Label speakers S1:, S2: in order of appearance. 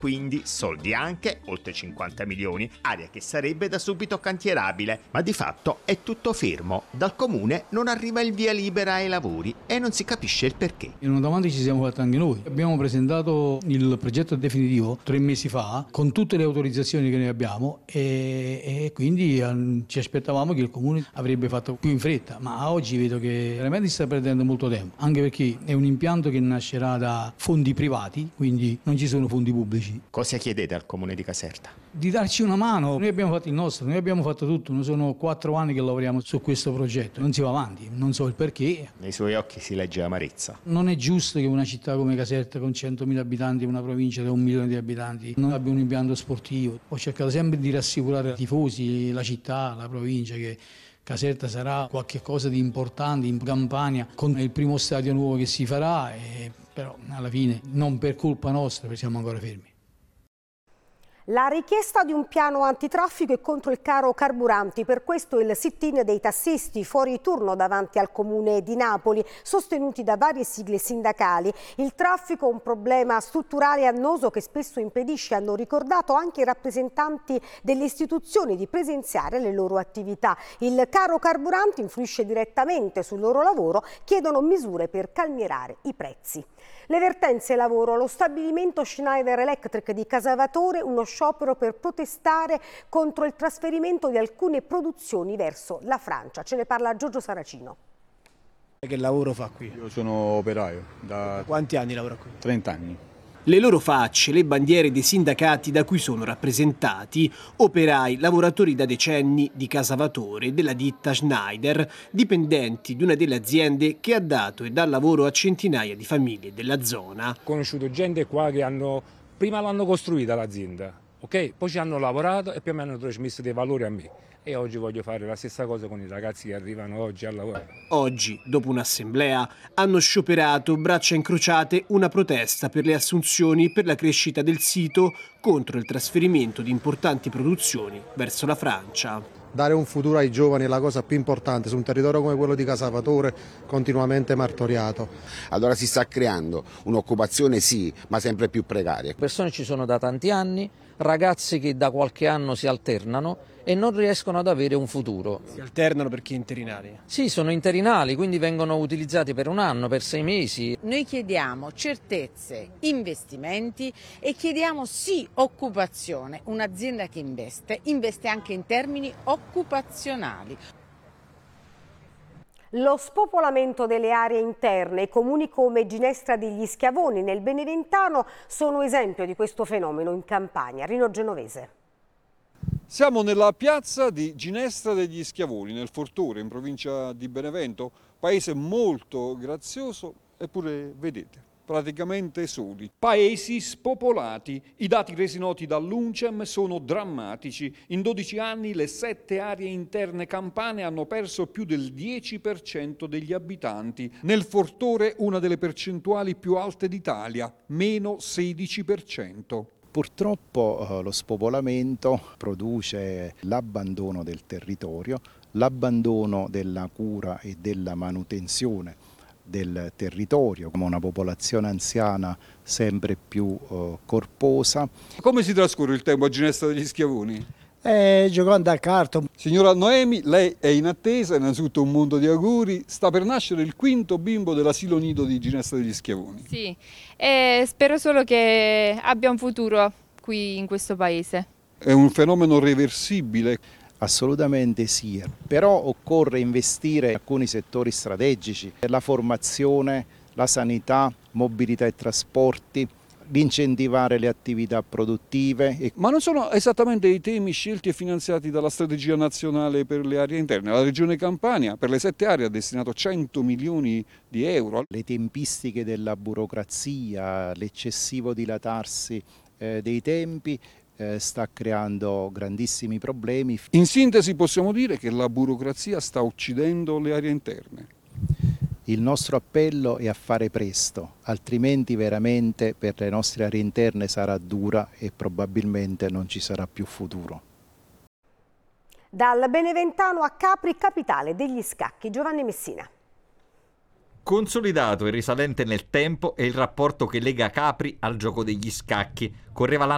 S1: Quindi soldi anche, oltre 50 milioni, area che sarebbe da subito cantierabile, ma di fatto è tutto fermo. Dal comune non arriva il via libera ai lavori e non si capisce il perché.
S2: In una domanda ci siamo fatti anche noi. Abbiamo presentato il progetto definitivo 3 mesi fa con tutte le autorizzazioni che noi abbiamo e quindi ci aspettavamo che il comune avrebbe fatto più in fretta, ma oggi vedo che veramente si sta perdendo molto tempo, anche perché è un impianto che nascerà da fondi privati, quindi non ci sono fondi pubblici.
S1: Cosa chiedete al comune di Caserta?
S2: Di darci una mano. Noi abbiamo fatto il nostro, noi abbiamo fatto tutto, noi sono 4 anni che lavoriamo su questo progetto, non si va avanti, non so il perché.
S1: Nei suoi occhi si legge amarezza.
S2: Non è giusto che una città come Caserta con 100.000 abitanti, una provincia di 1 milione di abitanti, non abbia un impianto sportivo. Ho cercato sempre di rassicurare i tifosi, la città, la provincia che Caserta sarà qualcosa di importante in Campania con il primo stadio nuovo che si farà, però alla fine non per colpa nostra perché siamo ancora fermi.
S3: La richiesta di un piano antitraffico è contro il caro carburanti, per questo il sit-in dei tassisti fuori turno davanti al comune di Napoli, sostenuti da varie sigle sindacali. Il traffico è un problema strutturale e annoso che spesso impedisce, hanno ricordato anche i rappresentanti delle istituzioni, di presenziare le loro attività. Il caro carburanti influisce direttamente sul loro lavoro, chiedono misure per calmierare i prezzi. Le vertenze lavoro, lo stabilimento Schneider Electric di Casavatore, uno sciopero per protestare contro il trasferimento di alcune produzioni verso la Francia. Ce ne parla Giorgio Saracino.
S4: Che lavoro fa qui?
S5: Io sono operaio, da
S4: Quanti anni lavora qui?
S5: 30 anni.
S6: Le loro facce, le bandiere dei sindacati da cui sono rappresentati, operai, lavoratori da decenni di Casavatore, della ditta Schneider, dipendenti di una delle aziende che ha dato e dà lavoro a centinaia di famiglie della zona.
S7: Ho conosciuto gente qua che prima l'hanno costruita l'azienda, ok? Poi ci hanno lavorato e poi mi hanno trasmesso dei valori a me. E oggi voglio fare la stessa cosa con i ragazzi che arrivano oggi a lavorare.
S6: Oggi, dopo un'assemblea, hanno scioperato, braccia incrociate, una protesta per le assunzioni per la crescita del sito contro il trasferimento di importanti produzioni verso la Francia.
S8: Dare un futuro ai giovani è la cosa più importante su un territorio come quello di Casavatore, continuamente martoriato.
S9: Allora si sta creando un'occupazione sì, ma sempre più precaria.
S10: Persone ci sono da tanti anni, ragazzi che da qualche anno si alternano e non riescono ad avere un futuro.
S4: Si alternano perché interinali?
S10: Sì, sono interinali, quindi vengono utilizzati per un anno, per 6 mesi.
S11: Noi chiediamo certezze, investimenti e chiediamo sì occupazione. Un'azienda che investe anche in termini occupazionali.
S3: Lo spopolamento delle aree interne, comuni come Ginestra degli Schiavoni nel Beneventano sono esempio di questo fenomeno in Campania. Rino Genovese.
S12: Siamo nella piazza di Ginestra degli Schiavoni, nel Fortore, in provincia di Benevento, paese molto grazioso, eppure vedete, praticamente soli. Paesi spopolati. I dati resi noti dall'UNCEM sono drammatici. In 12 anni le 7 aree interne campane hanno perso più del 10% degli abitanti. Nel Fortore una delle percentuali più alte d'Italia, meno 16%.
S13: Purtroppo lo spopolamento produce l'abbandono del territorio, l'abbandono della cura e della manutenzione del territorio, come una popolazione anziana sempre più corposa.
S12: Come si trascorre il tempo a Ginestra degli Schiavoni?
S4: Giocando a carta.
S12: Signora Noemi, lei è in attesa, innanzitutto un mondo di auguri. Sta per nascere il quinto bimbo dell'asilo nido di Ginestra degli Schiavoni.
S14: Sì, spero solo che abbia un futuro qui in questo paese.
S12: È un fenomeno reversibile?
S13: Assolutamente sì, però occorre investire in alcuni settori strategici, la formazione, la sanità, mobilità e trasporti, incentivare le attività produttive.
S12: Ma non sono esattamente i temi scelti e finanziati dalla strategia nazionale per le aree interne? La Regione Campania per le 7 aree ha destinato 100 milioni di euro.
S13: Le tempistiche della burocrazia, l'eccessivo dilatarsi dei tempi sta creando grandissimi problemi.
S12: In sintesi possiamo dire che la burocrazia sta uccidendo le aree interne.
S13: Il nostro appello è a fare presto, altrimenti veramente per le nostre aree interne sarà dura e probabilmente non ci sarà più futuro.
S3: Dal Beneventano a Capri, capitale degli scacchi, Giovanni Messina.
S15: Consolidato e risalente nel tempo è il rapporto che lega Capri al gioco degli scacchi. Correva l'anno